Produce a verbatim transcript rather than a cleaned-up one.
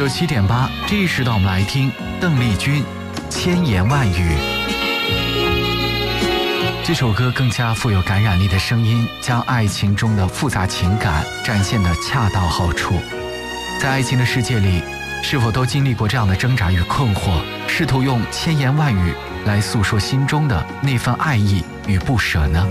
九七点八，这一时段我们来听邓丽君《千言万语》。这首歌更加富有感染力的声音，将爱情中的复杂情感展现得恰到好处。在爱情的世界里，是否都经历过这样的挣扎与困惑，试图用千言万语来诉说心中的那份爱意与不舍呢？